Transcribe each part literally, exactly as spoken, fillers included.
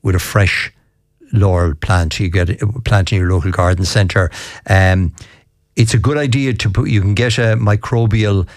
with a fresh laurel plant. You get a plant in your local garden centre. Um, it's a good idea to put, you can get a microbial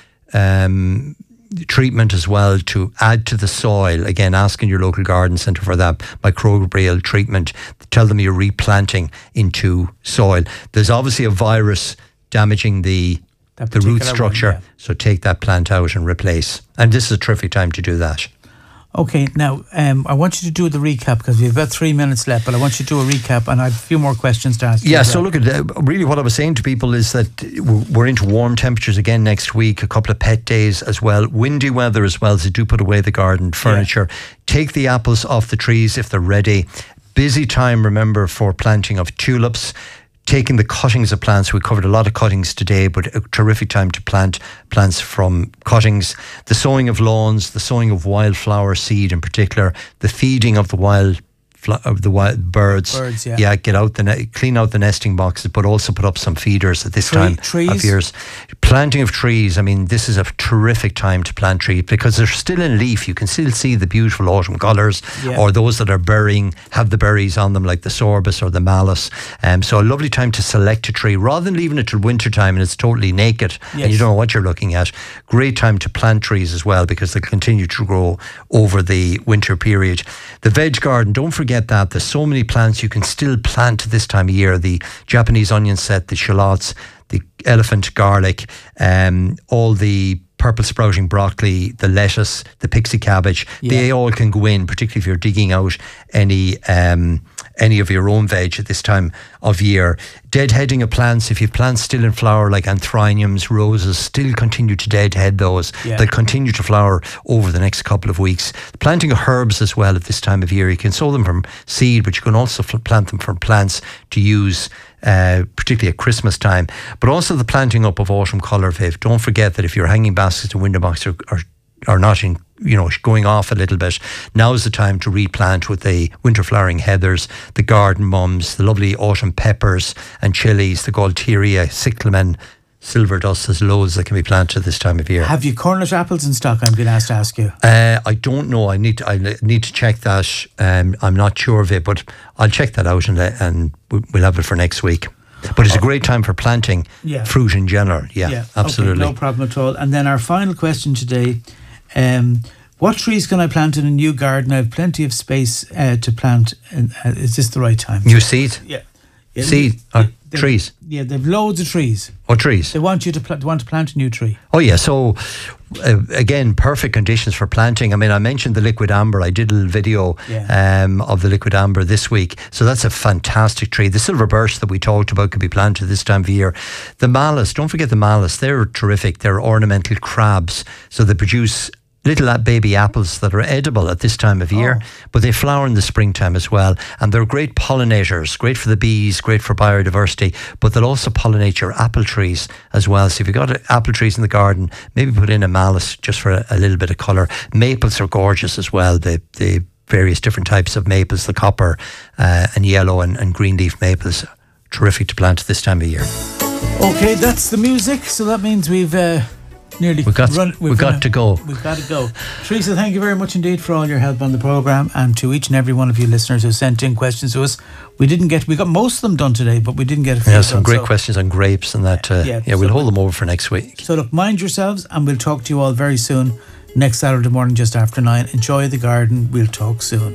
um, treatment as well to add to the soil. Again, asking your local garden centre for that microbial treatment. Tell them you're replanting into soil. There's obviously a virus damaging the the root structure, one, yeah. So take that plant out and replace. And this is a terrific time to do that. Okay, now um, I want you to do the recap because we have about three minutes left, but I want you to do a recap and I have a few more questions to ask you. Yeah, so look, at uh, really what I was saying to people is that we're into warm temperatures again next week, a couple of pet days as well, windy weather as well, so do put away the garden furniture. Yeah. Take the apples off the trees if they're ready. Busy time, remember, for planting of tulips. Taking the cuttings of plants, we covered a lot of cuttings today, but a terrific time to plant plants from cuttings. The sowing of lawns, the sowing of wildflower seed in particular, the feeding of the wild of the wild birds. Birds, yeah. Yeah, get out the ne- clean out the nesting boxes, but also put up some feeders at this Tree, time trees. of years. Planting of trees. I mean, this is a terrific time to plant trees because they're still in leaf. You can still see the beautiful autumn colours, yeah. Or those that are bearing, have the berries on them, like the sorbus or the malus. Um, so a lovely time to select a tree rather than leaving it till winter time and it's totally naked, yes. And you don't know what you're looking at. Great time to plant trees as well because they continue to grow over the winter period. The veg garden, don't forget Get that there's so many plants you can still plant this time of year. The Japanese onion set, the shallots, the elephant garlic, um, all the purple sprouting broccoli, the lettuce, the pixie cabbage, yeah. They all can go in, particularly if you're digging out any um, any of your own veg at this time of year. Deadheading of plants, if you've plants still in flower like anthraniums, roses, still continue to deadhead those. Yeah. They'll continue to flower over the next couple of weeks. Planting of herbs as well at this time of year. You can sow them from seed, but you can also plant them from plants to use Uh, particularly at Christmas time, but also the planting up of autumn colour, Viv. Don't forget that if your hanging baskets and window boxes are, are, are not in, you know, going off a little bit, now's the time to replant with the winter flowering heathers, the garden mums, the lovely autumn peppers and chilies, the Gaultheria, cyclamen, silver dust. There's loads that can be planted this time of year. Have you cornet apples in stock? I'm being asked to ask you. Uh, I don't know. I need to, I need to check that. Um, I'm not sure of it, but I'll check that out and and we'll have it for next week. But it's a great time for planting yeah. fruit in general. Yeah, yeah. Absolutely. Okay, no problem at all. And then our final question today. Um, what trees can I plant in a new garden? I have plenty of space uh, to plant. And, uh, is this the right time? New seed? Yeah. yeah seed? Yeah, or trees? Yeah, they've loads of trees. Oh, trees. They want you to pl- want to plant a new tree. Oh, yeah. So, uh, again, perfect conditions for planting. I mean, I mentioned the liquid amber. I did a little video yeah. um, of the liquid amber this week. So that's a fantastic tree. The silver birch that we talked about could be planted this time of year. The malus, don't forget the malus. They're terrific. They're ornamental crabs. So they produce little baby apples that are edible at this time of year, oh. but they flower in the springtime as well, and they're great pollinators, great for the bees, great for biodiversity, but they'll also pollinate your apple trees as well. So if you've got apple trees in the garden, maybe put in a malus just for a, a little bit of colour. Maples are gorgeous as well, the, the various different types of maples, the copper uh, and yellow and, and green leaf maples, terrific to plant at this time of year. Okay, that's the music, so that means we've uh Nearly we've got, run, we've got run, to go. We've got to go. Teresa, thank you very much indeed for all your help on the programme, and to each and every one of you listeners who sent in questions to us. We didn't get, we got most of them done today, but we didn't get a few. Yeah, some done, great so. questions on grapes and that. Uh, yeah, yeah, we'll so hold them over for next week. So look, mind yourselves, and we'll talk to you all very soon. Next Saturday morning, just after nine. Enjoy the garden. We'll talk soon.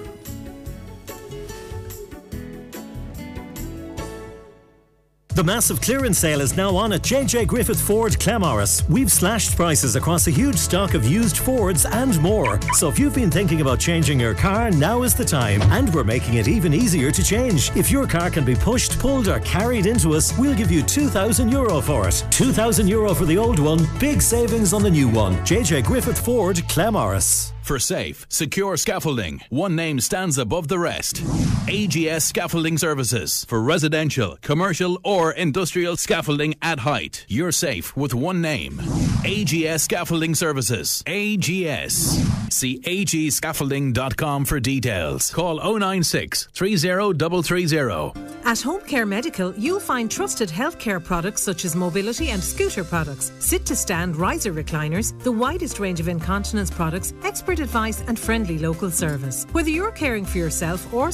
The massive clearance sale is now on at J J Griffith Ford Clamorris. We've slashed prices across a huge stock of used Fords and more. So if you've been thinking about changing your car, now is the time. And we're making it even easier to change. If your car can be pushed, pulled or carried into us, we'll give you two thousand euro for it. two thousand euro for the old one, big savings on the new one. J J Griffith Ford Clamorris. For safe, secure scaffolding, one name stands above the rest. A G S Scaffolding Services. For residential, commercial or industrial scaffolding at height. You're safe with one name. A G S Scaffolding Services. A G S. See a g scaffolding dot com for details. Call oh nine six, three oh three three oh. At Home Care Medical, you'll find trusted healthcare products such as mobility and scooter products, sit-to-stand riser recliners, the widest range of incontinence products, expert advice and friendly local service. Whether you're caring for yourself or